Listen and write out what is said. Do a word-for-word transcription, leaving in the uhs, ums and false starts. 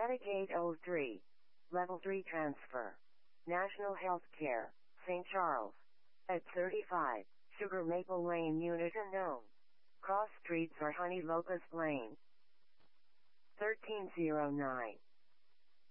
Attic eight oh three. Level three transfer. National Healthcare, Saint Charles. At thirty-five, Sugar Maple Lane unit unknown. Cross streets are Honey Locust Lane. thirteen oh nine.